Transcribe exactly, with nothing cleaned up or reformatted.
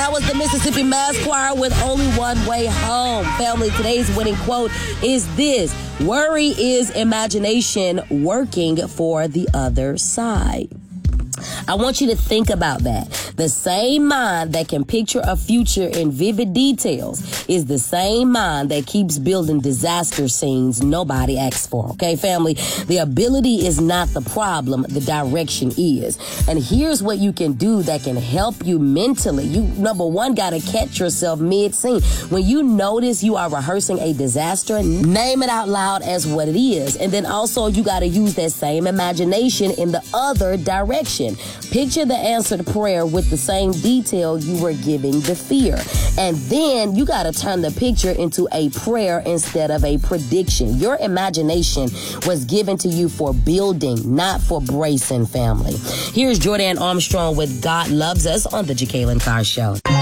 That was the Mississippi Mass Choir with Only One Way Home. Family, today's winning quote is this: worry is imagination working for the other side. I want you to think about that. The same mind that can picture a future in vivid details is the same mind that keeps building disaster scenes nobody asks for. Okay, family? The ability is not the problem. The direction is. And here's what you can do that can help you mentally. You, number one, got to catch yourself mid-scene. When you notice you are rehearsing a disaster, name it out loud as what it is. And then also you got to use that same imagination in the other direction. Picture the answered prayer with the same detail you were giving the fear. And then you got to turn the picture into a prayer instead of a prediction. Your imagination was given to you for building, not for bracing, family. Here's Jordan Armstrong with God Loves Us on the Jekalyn Carr Show.